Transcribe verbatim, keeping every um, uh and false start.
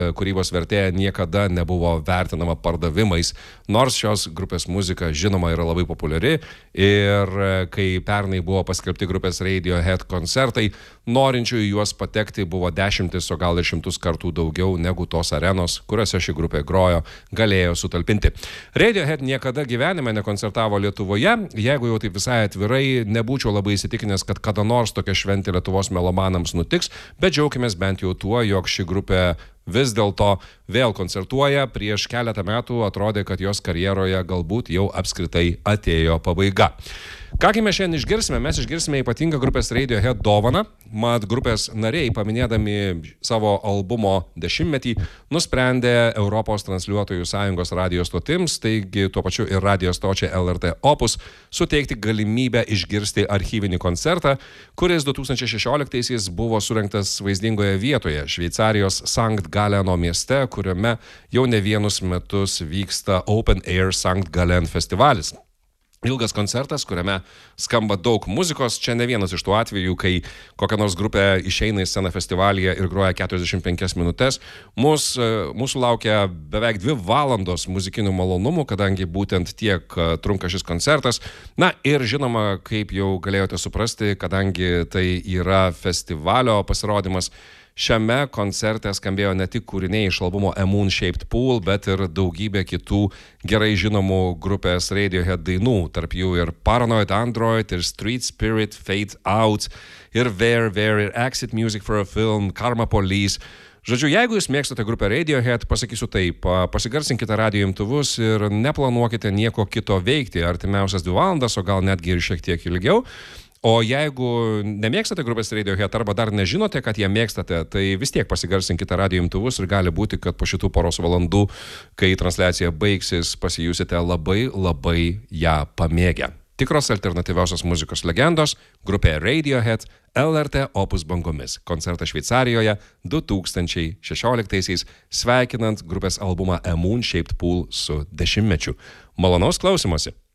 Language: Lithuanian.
kūrybos vertė niekada nebuvo vertinama pardavimais, nors šios grupės muzika žinoma yra labai populiari ir kai pernai buvo paskelbti grupės Radiohead koncertai, norinčių į juos patekti buvo dešimtis, o gal ir šimtus kartų daugiau negu tos arenos, kuriuose ši grupė grojo, galėjo sutalpinti. Radiohead niekada gyvenime nekoncertavo Lietuvoje, jeigu jau taip visai atvirai, nebūčiau labai įsitikinęs, kad kada nors tokia šventė Lietuvos melomanams nutiks, bet džiaukimės bent jau tuo, jog ši grupė vis dėlto vėl koncertuoja. Prieš keletą metų atrodė, kad jos karjeroje galbūt jau apskritai atėjo pabaiga. Kągi mes šiandien išgirsime? Mes išgirsime ypatingą grupės Radiohead dovaną. Mat grupės nariai, paminėdami savo albumo dešimtmetį, nusprendė Europos transliuotojų sąjungos radijo stotims, taigi tuo pačiu ir radijo stočiai L R T Opus, suteikti galimybę išgirsti archyvinį koncertą, kuris du tūkstančiai šešioliktaisiais buvo surengtas vaizdingoje vietoje, Šveicarijos Sankt Galeno mieste, kuriame jau ne vienus metus vyksta Open Air Sankt Galen festivalis. Ilgas koncertas, kuriame skamba daug muzikos. Čia ne vienas iš tų atvejų, kai kokia nors grupė išeina į sceną festivalyje ir groja keturiasdešimt penkias minutės. Mūs, mūsų laukia beveik dvi valandos muzikinių malonumų, kadangi būtent tiek trunka šis koncertas. Na ir žinoma, kaip jau galėjote suprasti, kadangi tai yra festivalio pasirodymas, šiame koncerte skambėjo ne tik kūriniai iš albumo A Moon Shaped Pool, bet ir daugybė kitų gerai žinomų grupės Radiohead dainų, tarp jų ir Paranoid Android, ir Street Spirit, Fade Out, ir There, There, ir Exit Music for a Film, Karma Police. Žodžiu, jeigu jūs mėgstate grupę Radiohead, pasakysiu taip, pasigarsinkite radijo imtuvus ir neplanuokite nieko kito veikti artimiausias dvi valandas, o gal netgi ir šiek tiek ilgiau. O jeigu nemėgstate grupės Radiohead arba dar nežinote, kad ją mėgstate, tai vis tiek pasigarsinkite radijo imtuvus ir gali būti, kad po šitų poros valandų, kai transliacija baigsis, pasijusite labai, labai ją pamėgę. Tikros alternatyviosios muzikos legendos, grupė Radiohead, L R T Opus bangomis. Koncertas Šveicarijoje du tūkstančiai šešioliktaisiais, sveikinant grupės albumą A Moon Shaped Pool su dešimtmečiu. Malonaus klausymosi!